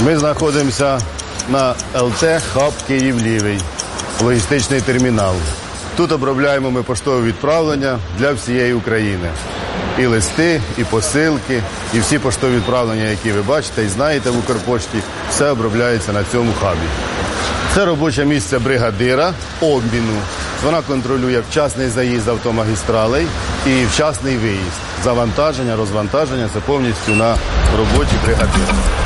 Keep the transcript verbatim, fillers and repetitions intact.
Ми знаходимося на ел те «Хаб Київ-Лівий», логістичний термінал. Тут обробляємо ми поштове відправлення для всієї України. І листи, і посилки, і всі поштові відправлення, які ви бачите і знаєте в Укрпошті, все обробляється на цьому хабі. Це робоче місце бригадира обміну. Вона контролює вчасний заїзд автомагістралей і вчасний виїзд. Завантаження, розвантаження – це повністю на роботі бригадира.